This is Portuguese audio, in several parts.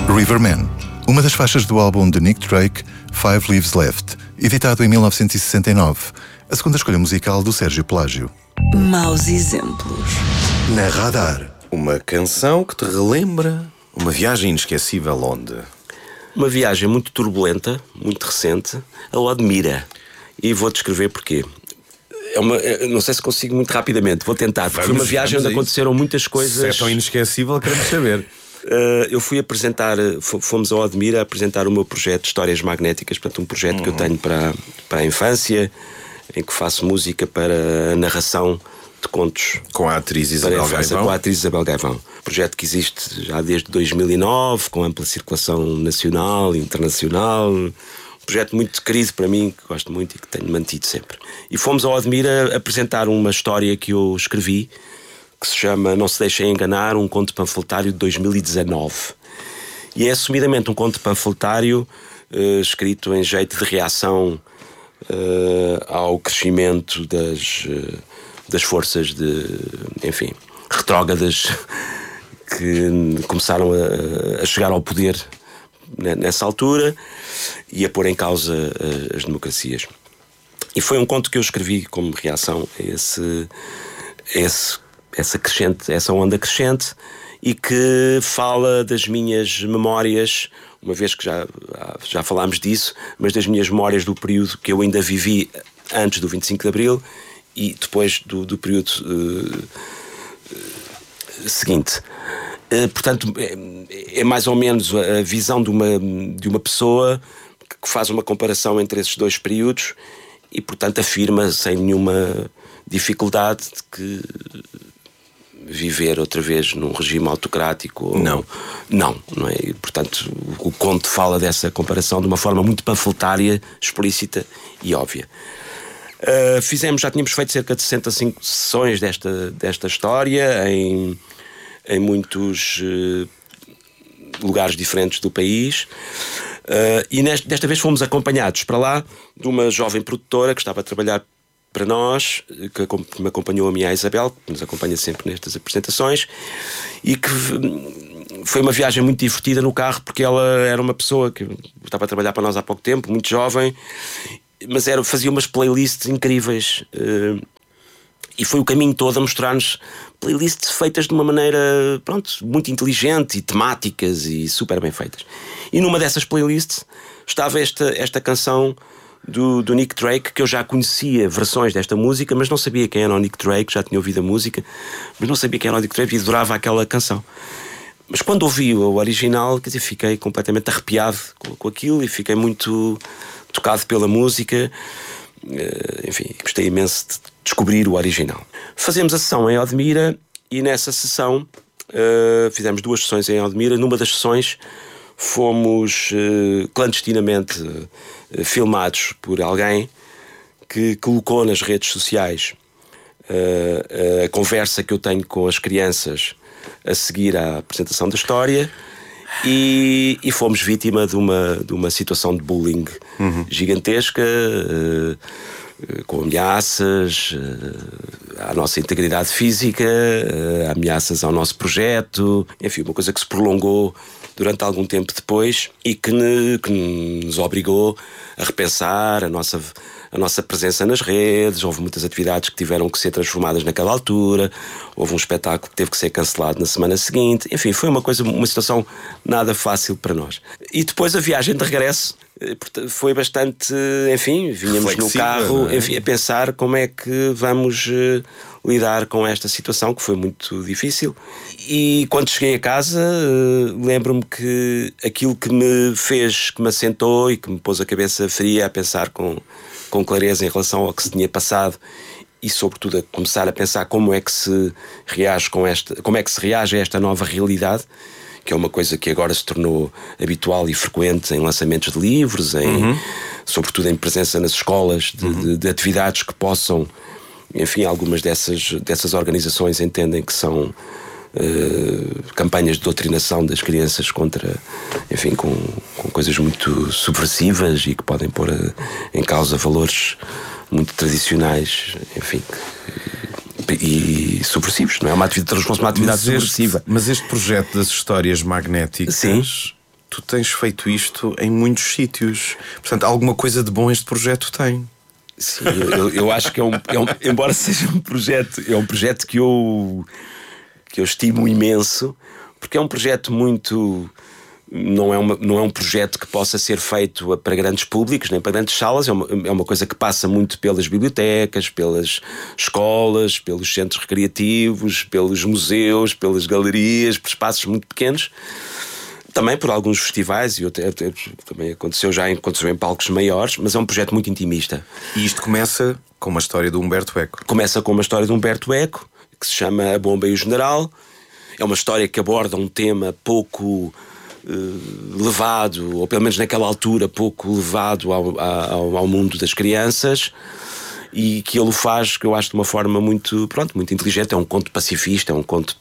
Riverman, uma das faixas do álbum de Nick Drake, Five Leaves Left, editado em 1969, a segunda escolha musical do Sérgio Pelágio. Maus exemplos. Na Radar. Uma canção que te relembra uma viagem inesquecível onde? Uma viagem muito turbulenta, muito recente, a Odmira. E vou descrever porquê. Não sei se consigo muito rapidamente, vou tentar. Foi uma viagem onde aconteceram muitas coisas. Se é tão inesquecível, queremos saber. Eu fui apresentar, fomos a Odmira apresentar o meu projeto de Histórias Magnéticas, portanto um projeto que eu tenho para a infância, em que faço música para a narração de contos. Com a atriz Isabel Gaivão. Com a atriz Isabel Gaivão. Projeto que existe já desde 2009, com ampla circulação nacional e internacional. Um projeto muito querido para mim, que gosto muito e que tenho mantido sempre. E fomos a Odmira apresentar uma história que eu escrevi, que se chama Não Se Deixem Enganar, um conto panfletário de 2019. E é assumidamente um conto panfletário escrito em jeito de reação ao crescimento das forças retrógradas que começaram a chegar ao poder nessa altura e a pôr em causa as democracias. E foi um conto que eu escrevi como reação a essa onda crescente e que fala das minhas memórias, uma vez que já falámos disso, mas das minhas memórias do período que eu ainda vivi antes do 25 de Abril e depois do período seguinte. Portanto, é mais ou menos a visão de uma pessoa que faz uma comparação entre esses dois períodos e, portanto, afirma sem nenhuma dificuldade de que viver outra vez num regime autocrático não é? E, portanto, o conto fala dessa comparação de uma forma muito panfletária, explícita e óbvia. Já tínhamos feito cerca de 65 sessões desta história em muitos lugares diferentes do país, e desta vez fomos acompanhados para lá de uma jovem produtora que estava a trabalhar para nós, que me acompanhou, a minha Isabel, que nos acompanha sempre nestas apresentações, e que foi uma viagem muito divertida no carro, porque ela era uma pessoa que estava a trabalhar para nós há pouco tempo, muito jovem, mas fazia umas playlists incríveis, e foi o caminho todo a mostrar-nos playlists feitas de uma maneira, muito inteligente e temáticas e super bem feitas. E numa dessas playlists estava esta canção do Nick Drake, que eu já conhecia versões desta música, mas não sabia quem era o Nick Drake. Já tinha ouvido a música, mas não sabia quem era o Nick Drake e adorava aquela canção. Mas quando ouvi o original, fiquei completamente arrepiado com aquilo e fiquei muito tocado pela música. Gostei imenso de descobrir o original. Fazemos a sessão em Odmira e nessa sessão fizemos 2 sessões em Odmira. Numa das sessões fomos clandestinamente filmados por alguém que colocou nas redes sociais a conversa que eu tenho com as crianças a seguir à apresentação da história. E fomos vítima de uma situação de bullying gigantesca, com ameaças à nossa integridade física, ameaças ao nosso projeto, enfim, uma coisa que se prolongou durante algum tempo depois e que nos obrigou a repensar a nossa presença nas redes. Houve muitas atividades que tiveram que ser transformadas naquela altura, houve um espetáculo que teve que ser cancelado na semana seguinte. Enfim, foi uma situação nada fácil para nós. E depois a viagem de regresso foi bastante, vínhamos no carro, a pensar como é que vamos lidar com esta situação, que foi muito difícil. E quando cheguei a casa, lembro-me que aquilo que me assentou e que me pôs a cabeça fria a pensar com clareza em relação ao que se tinha passado e, sobretudo, a começar a pensar como é que se reage a esta nova realidade, que é uma coisa que agora se tornou habitual e frequente em lançamentos de livros, sobretudo em presença nas escolas de atividades que possam, algumas dessas organizações entendem que são campanhas de doutrinação das crianças contra, com coisas muito subversivas e que podem pôr em causa valores muito tradicionais, e subversivos, não é? Transforma-se numa atividade subversiva. Mas este projeto das histórias magnéticas, sim, tu tens feito isto em muitos sítios. Portanto, alguma coisa de bom este projeto tem. Sim, eu acho que embora seja um projeto, é um projeto que eu estimo imenso, porque é um projeto muito... Não é um projeto que possa ser feito para grandes públicos, nem para grandes salas. É uma coisa que passa muito pelas bibliotecas, pelas escolas, pelos centros recreativos, pelos museus, pelas galerias, por espaços muito pequenos. Também por alguns festivais, e também aconteceu em palcos maiores, mas é um projeto muito intimista. E isto começa com uma história do Humberto Eco. Começa com uma história de Humberto Eco, que se chama A Bomba e o General. É uma história que aborda um tema pouco levado, ou pelo menos naquela altura pouco levado ao mundo das crianças, e que ele o faz, que eu acho, de uma forma muito inteligente. É um conto pacifista, é um conto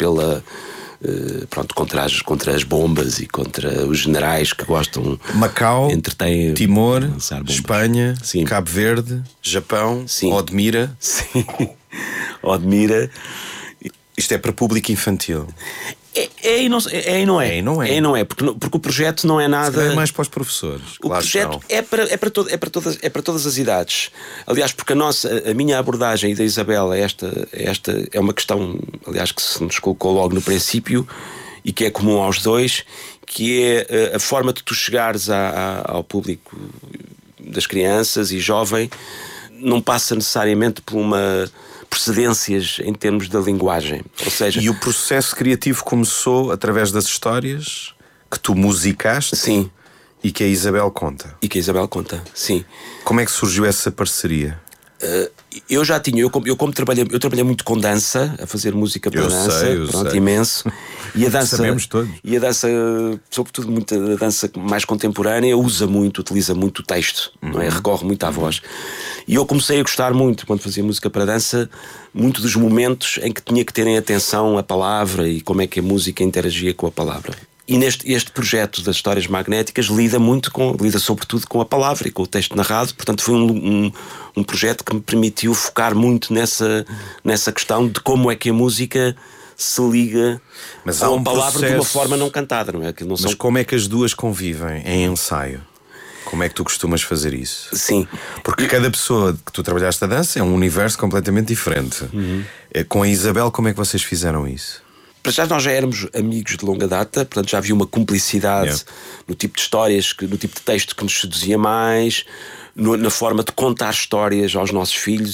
contra as bombas e contra os generais que gostam. Macau, Timor, Espanha, sim. Cabo Verde, Japão, sim. Odmira. Sim. Odmira. Isto é para público infantil. É e não é. Porque o projeto não é nada. É mais para os professores. O projeto é para todas as idades. Aliás, porque a minha abordagem e da Isabela esta é uma questão, aliás, que se nos colocou logo no princípio e que é comum aos dois, que é a forma de tu chegares ao público das crianças e jovem, não passa necessariamente por precedências em termos da linguagem. Ou seja, e o processo criativo começou através das histórias que tu musicaste. Sim. E que a Isabel conta. Sim. Como é que surgiu essa parceria? Eu já tinha, eu trabalhei muito com dança, a fazer música para dança, sei. Imenso. E a dança, sabemos todos. E a dança, sobretudo muito a dança mais contemporânea, utiliza muito o texto, não é? Recorre muito à voz. E eu comecei a gostar muito, quando fazia música para dança, muito dos momentos em que tinha que terem atenção à palavra e como é que a música interagia com a palavra. E este projeto das histórias magnéticas lida sobretudo com a palavra e com o texto narrado. Portanto, foi um projeto que me permitiu focar muito nessa questão de como é que a música se liga com a palavra de uma forma não cantada, não é? Mas como é que as duas convivem em ensaio? Como é que tu costumas fazer isso? Sim. Porque cada pessoa que tu trabalhaste a dança é um universo completamente diferente. Com a Isabel, como é que vocês fizeram isso? Para já nós já éramos amigos de longa data, portanto já havia uma cumplicidade no tipo de histórias, no tipo de texto que nos seduzia mais, na forma de contar histórias aos nossos filhos.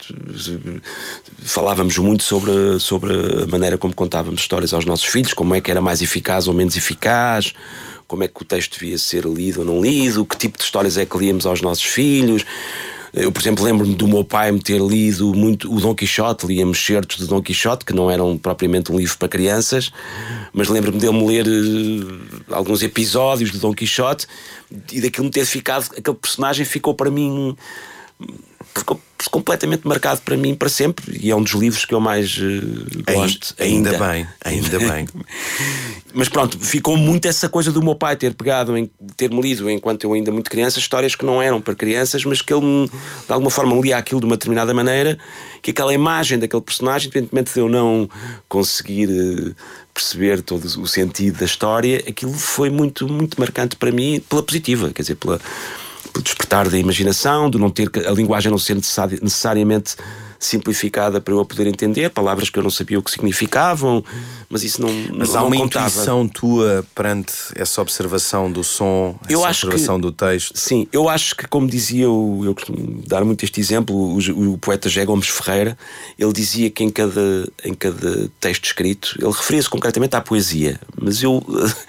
Falávamos muito sobre a maneira como contávamos histórias aos nossos filhos, como é que era mais eficaz ou menos eficaz, como é que o texto devia ser lido ou não lido, que tipo de histórias é que líamos aos nossos filhos. Eu, por exemplo, lembro-me do meu pai me ter lido muito o Dom Quixote, líamos certos de Dom Quixote, que não eram propriamente um livro para crianças, mas lembro-me dele me ler alguns episódios de Dom Quixote e daquilo me ter ficado, aquele personagem ficou para mim, ficou completamente marcado para mim para sempre, e é um dos livros que eu mais gosto. Ainda bem. Mas pronto, ficou muito essa coisa do meu pai ter-me lido, enquanto eu ainda muito criança, histórias que não eram para crianças, mas que ele de alguma forma lia aquilo de uma determinada maneira, que aquela imagem daquele personagem, independentemente de eu não conseguir perceber todo o sentido da história, aquilo foi muito, muito marcante para mim, pela positiva, quer dizer, pelo despertar da imaginação, de não ter a linguagem não ser necessariamente simplificada para eu a poder entender, palavras que eu não sabia o que significavam, mas isso não contava. Mas há uma intuição tua perante essa observação do som, observação do texto? Sim, eu acho que, como dizia, eu costumo dar muito este exemplo, o poeta José Gomes Ferreira, ele dizia que em cada texto escrito, ele referia-se concretamente à poesia, mas eu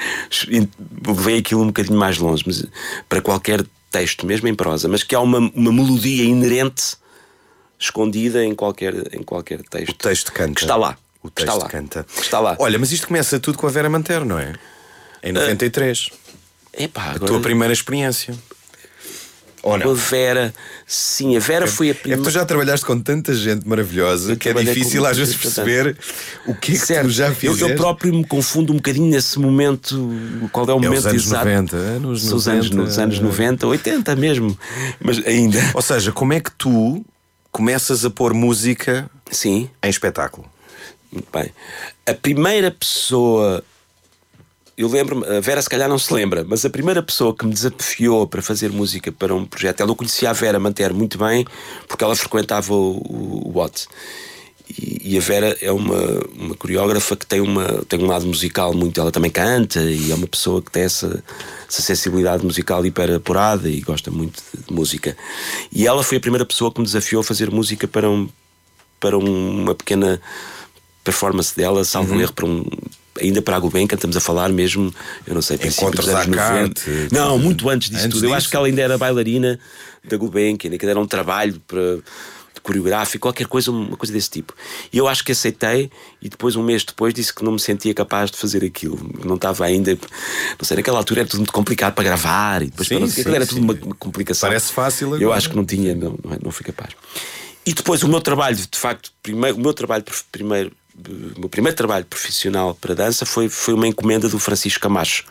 levei aquilo um bocadinho mais longe, mas para qualquer texto, mesmo em prosa, mas que há uma melodia inerente escondida em qualquer texto. O texto canta. Que está lá. O texto canta. Está lá. Olha, mas isto começa tudo com a Vera Mantero, não é? Em 93. Epá, a tua primeira experiência. Ou não? A Vera, sim, a Vera foi a primeira. Tu já trabalhaste com tanta gente maravilhosa que é difícil às vezes perceber o que é que tu já fizeste. Eu próprio me confundo um bocadinho nesse momento. Qual é o momento exato? Os anos 90, 80 mesmo. Mas ainda. Ou seja, como é que tu começas a pôr música em espetáculo? Muito bem. A primeira pessoa eu lembro-me, a Vera se calhar não se lembra, mas a primeira pessoa que me desafiou para fazer música para um projeto, eu conhecia a Vera Mantero muito bem, porque ela frequentava o Watt. E a Vera é uma coreógrafa que tem um lado musical muito. Ela também canta e é uma pessoa que tem essa sensibilidade musical hiper apurada e gosta muito de música. E ela foi a primeira pessoa que me desafiou a fazer música para uma pequena performance dela, salvo erro, ainda para a Gulbenkian, estamos a falar mesmo, eu não sei, princípios dos anos 90. Não, muito antes disso tudo. Eu acho que ela ainda era bailarina da Gulbenkian, que era um trabalho coreográfico, qualquer coisa, uma coisa desse tipo. E eu acho que aceitei, e depois, um mês depois, disse que não me sentia capaz de fazer aquilo. Não estava ainda, não sei, naquela altura era tudo muito complicado para gravar, e depois era tudo uma complicação. Parece fácil agora. Eu acho que não fui capaz. E depois o meu trabalho, de facto, o meu primeiro trabalho profissional para dança foi uma encomenda do Francisco Camacho.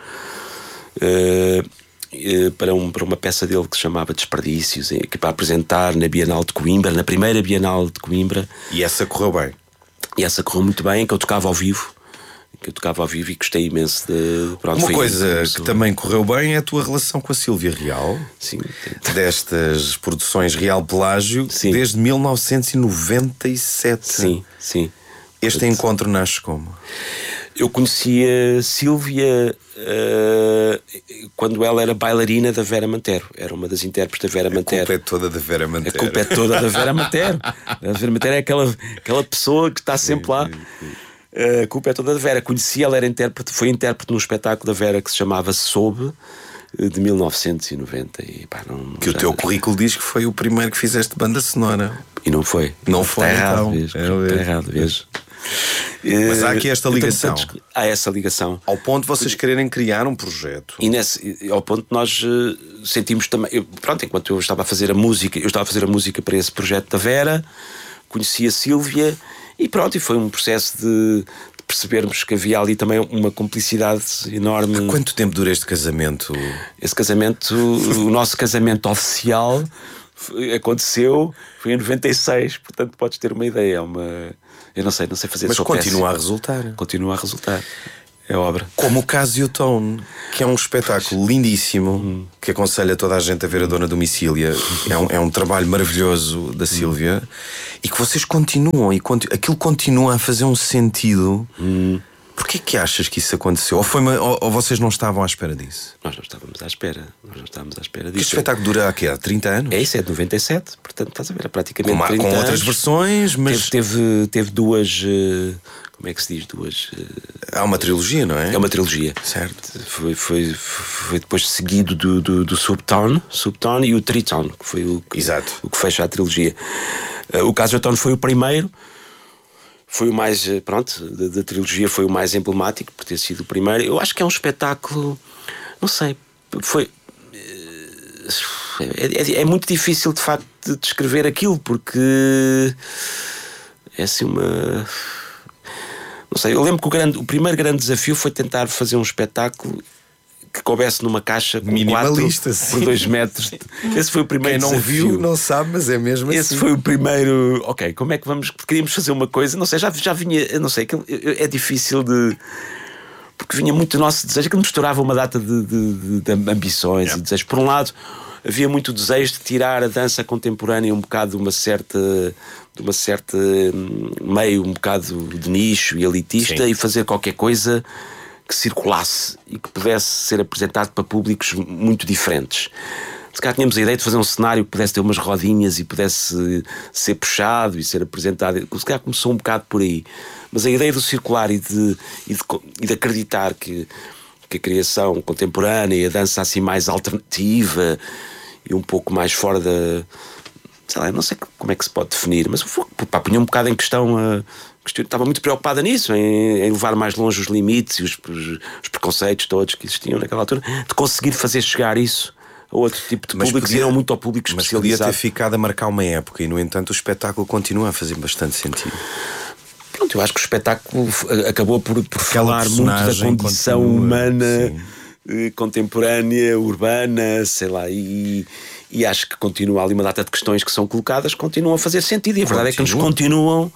Para uma peça dele que se chamava Desperdícios, que para apresentar na Bienal de Coimbra, na primeira Bienal de Coimbra. E essa correu bem? E essa correu muito bem, que eu tocava ao vivo. E gostei imenso de... Pronto, uma coisa que também correu bem é a tua relação com a Sílvia Real. Sim. Destas produções Real Pelágio. Sim. Desde 1997. Sim. Este encontro nasce como? Eu conheci a Sílvia quando ela era bailarina da Vera Mantero. Era uma das intérpretes da Vera Mantero. A culpa é toda da Vera Mantero. A culpa é toda da Vera Mantero. A Vera Mantero é aquela pessoa que está sempre lá. A culpa é toda da Vera. Conheci, ela foi intérprete num espetáculo da Vera que se chamava Sob, de 1990. O teu currículo diz que foi o primeiro que fizeste banda sonora. E não foi. Não foi, está errado, então. Está errado, vejo. Mas há aqui esta ligação. Há essa ligação. Ao ponto de vocês quererem criar um projeto. E ao ponto de nós sentimos também. Enquanto eu estava a fazer a música, para esse projeto da Vera, conheci a Sílvia e foi um processo de percebermos que havia ali também uma cumplicidade enorme. Há quanto tempo dura este casamento? Esse casamento, o nosso casamento oficial aconteceu, foi em 96, portanto podes ter uma ideia. Eu não sei fazer. Mas sou continua péssimo. Continua a resultar. É obra. Como o Casio Tone, que é um espetáculo lindíssimo, que aconselho a toda a gente a ver a Dona Domicília. É um trabalho maravilhoso da Sílvia. E que vocês continuam, aquilo continua a fazer um sentido. Porquê que achas que isso aconteceu? Ou vocês não estavam à espera disso? Nós não estávamos à espera disso. Este espetáculo dura há 30 anos? É isso, é de 97. Portanto, estás a ver, é praticamente 30 com anos. outras versões, mas... Teve duas... Como é que se diz? Há uma trilogia, não é? É uma trilogia. Certo. Foi depois seguido do Subtone e o Tritone, que foi o que fecha a trilogia. O Casio Tone foi o primeiro. Foi o mais, da trilogia foi o mais emblemático por ter sido o primeiro. Eu acho que é um espetáculo, não sei, é muito difícil de facto de descrever aquilo, porque é assim uma... Não sei, eu lembro que o primeiro grande desafio foi tentar fazer um espetáculo que coubesse numa caixa com 4 por 2 metros. Esse foi o primeiro desafio. Quem não viu não sabe, mas é mesmo assim. Esse foi o primeiro. Ok, como é que vamos... Queríamos fazer uma coisa, não sei, já vinha, não sei, é difícil de... Porque vinha muito o nosso desejo, que misturava uma data de ambições e desejos. Por um lado, havia muito desejo de tirar a dança contemporânea um bocado de uma certa meio um bocado de nicho e elitista. Sim. E fazer qualquer coisa que circulasse e que pudesse ser apresentado para públicos muito diferentes. Se calhar tínhamos a ideia de fazer um cenário que pudesse ter umas rodinhas e pudesse ser puxado e ser apresentado. Se calhar começou um bocado por aí. Mas a ideia do circular e de acreditar que a criação contemporânea e a dança assim mais alternativa e um pouco mais fora da... Sei lá, não sei como é que se pode definir, mas punha um bocado em questão estava muito preocupada nisso, em levar mais longe os limites e os preconceitos todos que existiam naquela altura, de conseguir fazer chegar isso a outro tipo de público, e não muito ao público especializado. Mas podia ter ficado a marcar uma época e, no entanto, o espetáculo continua a fazer bastante sentido. Pronto, eu acho que o espetáculo acabou por falar muito da condição humana, contemporânea, urbana, sei lá, e acho que continua ali uma data de questões que são colocadas, continuam a fazer sentido, e a verdade é que nos continuam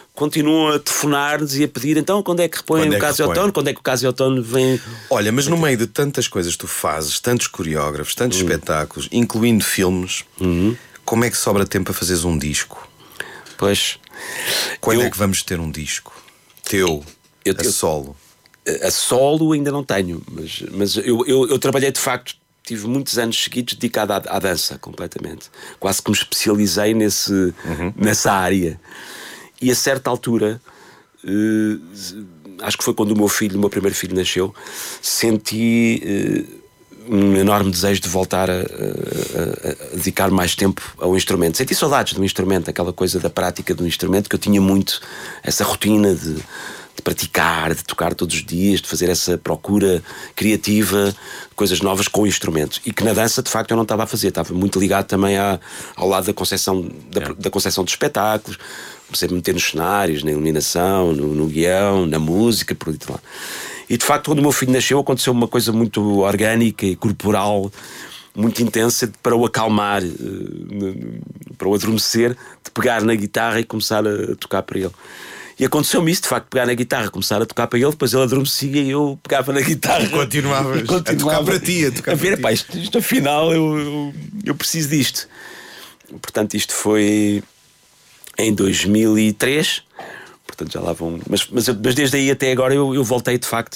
continuam a telefonar-nos e a pedir então quando é que repõem o Casiotono, quando é que o Casiotono vem. Olha, mas no meio de tantas coisas que tu fazes, tantos coreógrafos, tantos espetáculos, incluindo filmes, como é que sobra tempo a fazeres um disco? Pois. Quando é que vamos ter um disco teu, a solo? A solo ainda não tenho, mas eu trabalhei de facto, tive muitos anos seguidos dedicado à dança completamente. Quase que me especializei nessa área. E a certa altura, acho que foi quando o meu primeiro filho nasceu, senti um enorme desejo de voltar a dedicar mais tempo ao instrumento. Senti saudades do instrumento, aquela coisa da prática do instrumento, que eu tinha muito essa rotina de praticar, de tocar todos os dias, de fazer essa procura criativa de coisas novas com o instrumento, e que na dança de facto eu não estava a fazer. Estava muito ligado também ao lado da concepção da concepção de espetáculos. Comecei a me meter nos cenários, na iluminação, no guião, na música, por aí de lá. E de facto, quando o meu filho nasceu, aconteceu uma coisa muito orgânica e corporal, muito intensa, para o acalmar, para o adormecer, de pegar na guitarra e começar a tocar para ele. E aconteceu-me isso, de facto, pegar na guitarra, começar a tocar para ele, depois ele adormecia e eu pegava na guitarra. E continuavas a tocar para ti, a ver, pá, isto afinal eu preciso disto. Portanto, isto foi em 2003. Portanto, já lá vão. Mas desde aí até agora eu voltei de facto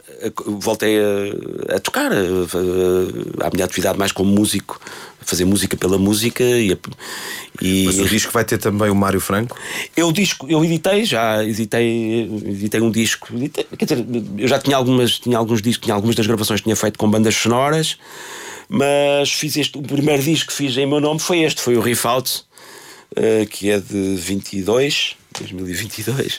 a tocar, à minha atividade mais como músico, a fazer música pela música. Mas o disco vai ter também o Mário Franco? Eu editei um disco. Quer dizer, eu já tinha alguns discos, tinha algumas das gravações que tinha feito com bandas sonoras, mas fiz o primeiro disco que fiz em meu nome foi o Riff Out, que é de 2022,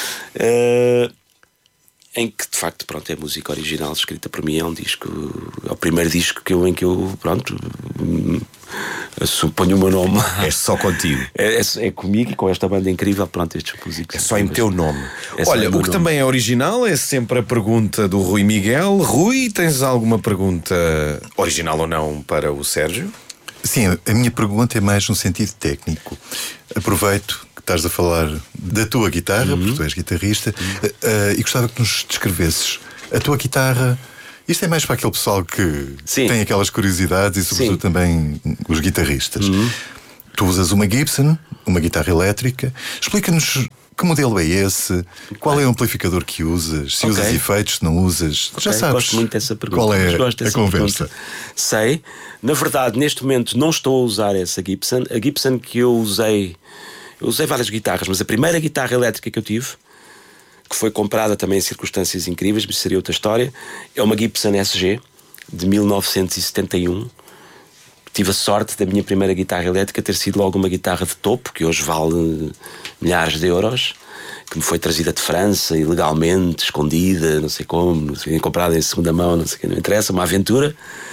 em que de facto, pronto, é música original escrita por mim. É um disco, é o primeiro disco em que eu pronto, ponho o meu nome. É só contigo. É comigo e com esta banda incrível. Pronto, estes músicos. É só em teu nome. Olha, o que também é original é sempre a pergunta do Rui Miguel. Rui, tens alguma pergunta, original ou não, para o Sérgio? Sim, a minha pergunta é mais no sentido técnico. Aproveito que estás a falar da tua guitarra, porque tu és guitarrista, e gostava que nos descrevesses a tua guitarra. Isto é mais para aquele pessoal que tem aquelas curiosidades, e sobretudo também os guitarristas. Tu usas uma Gibson, uma guitarra elétrica. Explica-nos que modelo é esse, qual é o amplificador que usas, se usas efeitos, se não usas. Já sabes. Gosto muito dessa pergunta. Qual é a conversa? Sei. Na verdade, neste momento não estou a usar essa Gibson. A Gibson que eu usei várias guitarras, mas a primeira guitarra elétrica que eu tive, que foi comprada também em circunstâncias incríveis, mas seria outra história, é uma Gibson SG de 1971. Tive a sorte da minha primeira guitarra elétrica ter sido logo uma guitarra de topo, que hoje vale milhares de euros, que me foi trazida de França, ilegalmente, escondida, não sei como, comprada em segunda mão, não sei o que, não interessa, uma aventura.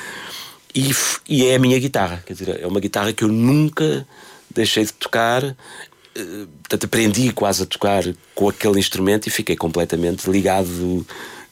E é a minha guitarra, quer dizer, é uma guitarra que eu nunca deixei de tocar. Portanto, aprendi quase a tocar com aquele instrumento e fiquei completamente ligado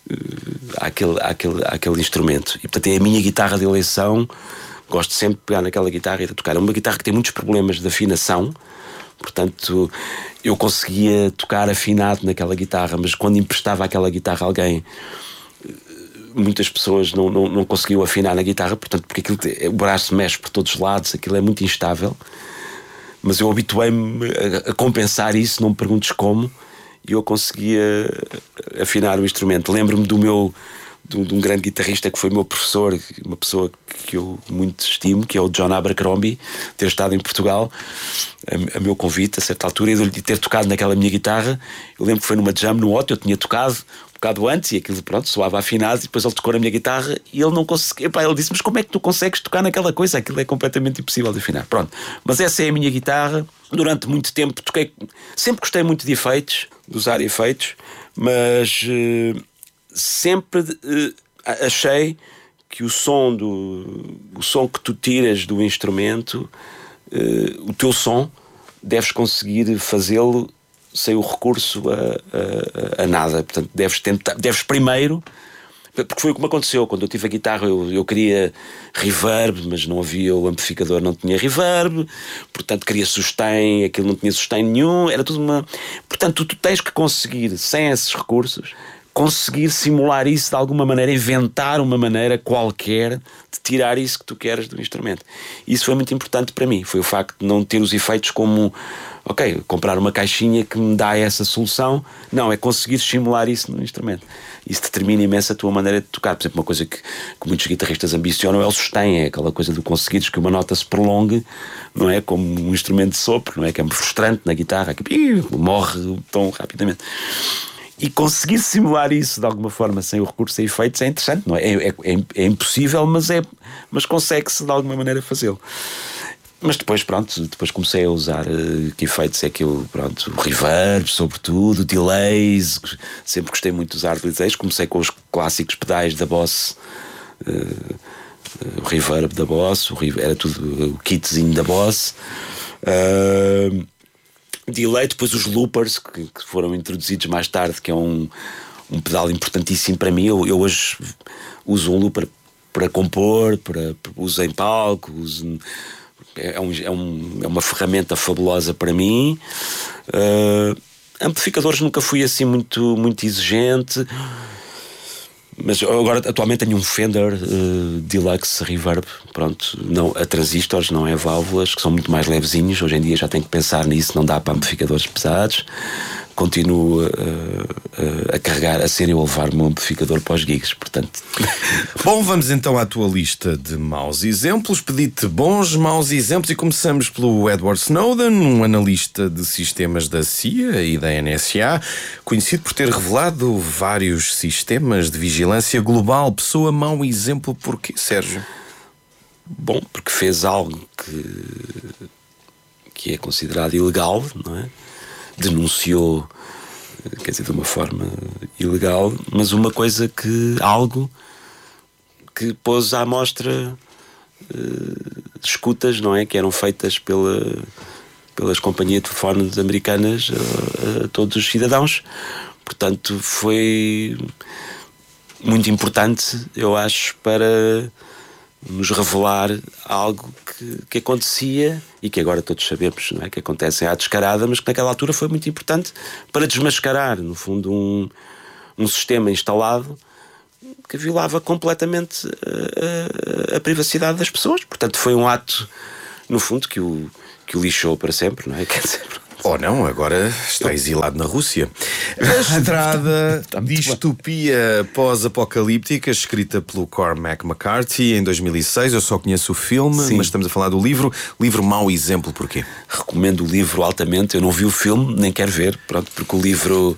àquele instrumento. E portanto é a minha guitarra de eleição. Gosto sempre de pegar naquela guitarra e de tocar. É uma guitarra que tem muitos problemas de afinação, portanto eu conseguia tocar afinado naquela guitarra, mas quando emprestava aquela guitarra a alguém, muitas pessoas não conseguiam afinar na guitarra, portanto, porque o braço mexe por todos os lados, aquilo é muito instável. Mas eu habituei-me a compensar isso, não me perguntes como, e eu conseguia afinar o instrumento. Lembro-me de um grande guitarrista que foi meu professor, uma pessoa que eu muito estimo, que é o John Abercrombie, ter estado em Portugal a meu convite a certa altura, e de ter tocado naquela minha guitarra. Eu lembro que foi numa jam no Otto, eu tinha tocado um bocado antes e aquilo, pronto, soava afinado, e depois ele tocou na minha guitarra e ele não conseguia. Ele disse: mas como é que tu consegues tocar naquela coisa? Aquilo é completamente impossível de afinar. Pronto, mas essa é a minha guitarra. Durante muito tempo toquei, sempre gostei muito de efeitos, de usar efeitos, mas sempre achei que o som que tu tiras do instrumento, o teu som, deves conseguir fazê-lo sem o recurso a nada. Portanto, deves primeiro Porque foi o que me aconteceu. Quando eu tive a guitarra, eu queria reverb, mas não havia, o amplificador não tinha reverb, portanto queria sustain, aquilo não tinha sustain nenhum, era tudo uma... Portanto, tu tens que conseguir, sem esses recursos, conseguir simular isso de alguma maneira, inventar uma maneira qualquer de tirar isso que tu queres do instrumento. Isso foi muito importante para mim. Foi o facto de não ter os efeitos como, ok, comprar uma caixinha que me dá essa solução. Não, é conseguir simular isso no instrumento. Isso determina imenso a tua maneira de tocar. Por exemplo, uma coisa que muitos guitarristas ambicionam é o sustain, é aquela coisa de conseguires que uma nota se prolongue, não é? Como um instrumento de sopro, não é? Que é frustrante na guitarra, que morre o tom rapidamente. E conseguir simular isso de alguma forma sem o recurso a efeitos é interessante, não é? É impossível, mas consegue-se de alguma maneira fazê-lo. Mas depois, pronto, comecei a usar que efeitos é que eu, pronto, o reverb, sobretudo, delays, sempre gostei muito de usar delays. Comecei com os clássicos pedais da Boss, o reverb da Boss, era tudo o kitzinho da Boss. Delay, depois os loopers que foram introduzidos mais tarde, que é um pedal importantíssimo para mim. Eu hoje uso um looper para compor, uso em palco, é uma ferramenta fabulosa para mim. Amplificadores nunca fui assim muito exigente, mas agora atualmente tenho um Fender Deluxe Reverb, pronto, não, a transistores, não é válvulas, que são muito mais levezinhos. Hoje em dia já tenho que pensar nisso, não dá para amplificadores pesados. Continuo a carregar, a ser eu a levar o meu amplificador para os gigs, portanto. Bom, vamos então à tua lista de maus exemplos. Pedi-te bons, maus exemplos e começamos pelo Edward Snowden, um analista de sistemas da CIA e da NSA, conhecido por ter revelado vários sistemas de vigilância global. Pessoa mau exemplo porquê, Sérgio? Bom, porque fez algo que é considerado ilegal, não é? Denunciou, quer dizer, de uma forma ilegal, mas algo que pôs à mostra escutas, não é? Que eram feitas pelas companhias de telefones americanas a todos os cidadãos. Portanto, foi muito importante, eu acho, para nos revelar algo que acontecia e que agora todos sabemos, não é? Que acontece à descarada, mas que naquela altura foi muito importante para desmascarar, no fundo, um sistema instalado que violava completamente a privacidade das pessoas. Portanto, foi um ato, no fundo, que o lixou para sempre, não é? Quer dizer, ou não, agora está exilado na Rússia. A Estrada, distopia pós-apocalíptica, escrita pelo Cormac McCarthy em 2006. Eu só conheço o filme, sim, mas estamos a falar do livro. Livro mau exemplo, porquê? Recomendo o livro altamente. Eu não vi o filme, nem quero ver, pronto, porque o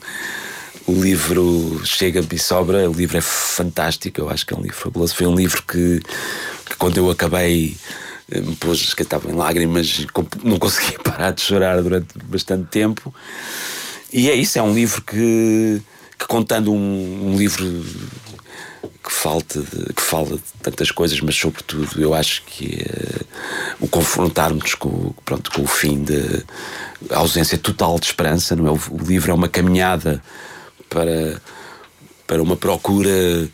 livro chega e sobra. O livro é fantástico, eu acho que é um livro fabuloso. Foi um livro que quando eu acabei, me pôs, que estava em lágrimas, não conseguia parar de chorar durante bastante tempo. E é isso, é um livro que contando um livro que fala de tantas coisas, mas sobretudo eu acho que o confrontarmos com o fim a ausência total de esperança, não é? O livro é uma caminhada para uma procura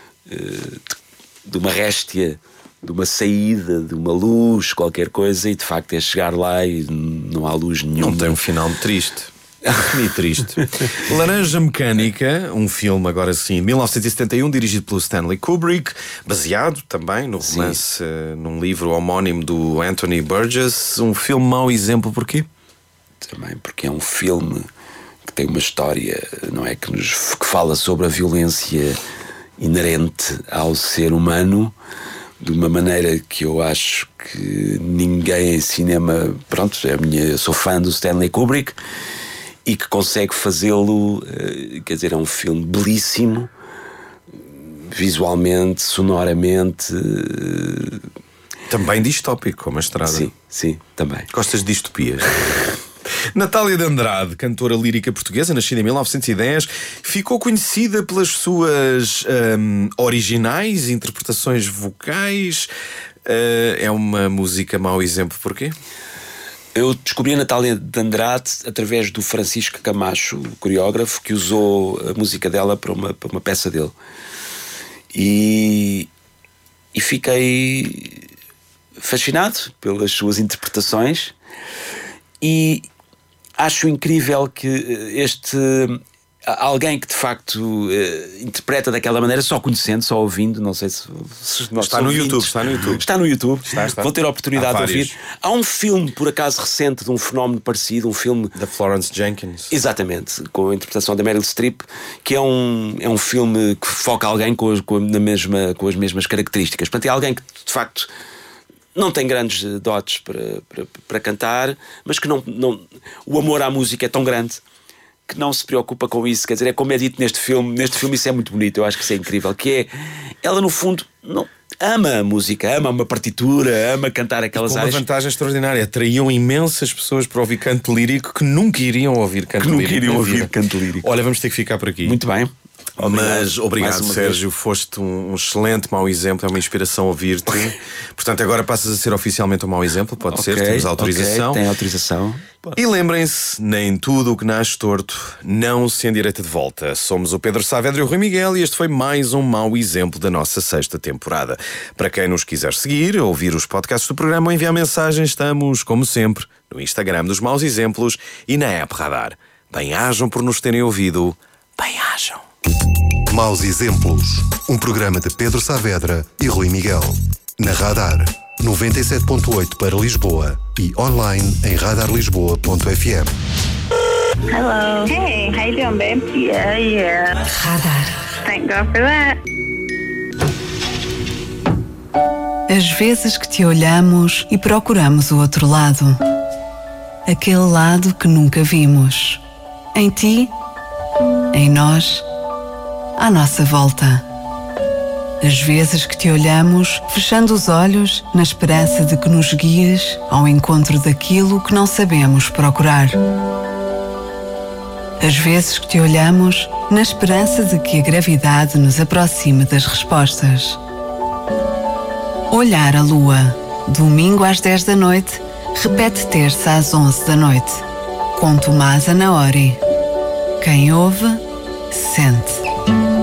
de uma réstia, de uma saída, de uma luz, qualquer coisa, e de facto é chegar lá e não há luz nenhuma. Não tem um final triste. E triste. Laranja Mecânica, um filme agora sim, 1971, dirigido pelo Stanley Kubrick, baseado também no romance, num livro homónimo do Anthony Burgess. Um filme mau exemplo, porquê? Também porque é um filme que tem uma história, não é? Que fala sobre a violência inerente ao ser humano, de uma maneira que eu acho que ninguém em cinema, pronto, eu sou fã do Stanley Kubrick, e que consegue fazê-lo, quer dizer, é um filme belíssimo, visualmente, sonoramente. Também distópico, como a Estrada. Sim, também. Gostas de distopias? Natália de Andrade, cantora lírica portuguesa, nascida em 1910, ficou conhecida pelas suas originais interpretações vocais. É uma música mau exemplo, porquê? Eu descobri a Natália de Andrade através do Francisco Camacho, o coreógrafo, que usou a música dela para uma peça dele. E fiquei fascinado pelas suas interpretações e acho incrível que alguém que de facto interpreta daquela maneira, só conhecendo, só ouvindo, não sei se está no YouTube. Está no YouTube. Está. Vão ter a oportunidade de ouvir. Há um filme, por acaso, recente de um fenómeno parecido, um filme da Florence Jenkins. Exatamente, com a interpretação da Meryl Streep, que é um filme que foca alguém com as mesmas características. Portanto, é alguém que de facto não tem grandes dotes para cantar, mas que não, o amor à música é tão grande que não se preocupa com isso. Quer dizer, é como é dito neste filme isso é muito bonito, eu acho que isso é incrível, que é, ela no fundo não ama a música, ama uma partitura, ama cantar aquelas áreas. Uma vantagem extraordinária, atraíam imensas pessoas para ouvir canto lírico que nunca iriam ouvir canto lírico. Olha, vamos ter que ficar por aqui. Muito bem. Mas obrigado, Sérgio, foste um excelente mau exemplo, é uma inspiração ouvir-te. Portanto, agora passas a ser oficialmente um mau exemplo, pode ser, temos autorização. Tem autorização. E lembrem-se, nem tudo o que nasce torto não se endireita de volta. Somos o Pedro Saavedra e o Rui Miguel e este foi mais um mau exemplo da nossa 6ª temporada. Para quem nos quiser seguir, ouvir os podcasts do programa ou enviar mensagens, estamos, como sempre, no Instagram dos Maus Exemplos e na app Radar. Bem-ajam por nos terem ouvido. Bem-ajam. Maus Exemplos, um programa de Pedro Saavedra e Rui Miguel. Na Radar 97.8 para Lisboa e online em radarlisboa.fm. Hello. Hey, how you doing, babe? Yeah. Radar. Thank God for that. Às vezes que te olhamos e procuramos o outro lado. Aquele lado que nunca vimos. Em ti, em nós, à nossa volta. Às vezes que te olhamos, fechando os olhos, na esperança de que nos guies ao encontro daquilo que não sabemos procurar. Às vezes que te olhamos, na esperança de que a gravidade nos aproxime das respostas. Olhar a lua, domingo às 10 da noite, repete terça às 11 da noite, com Tomás Anaori. Quem ouve, sente.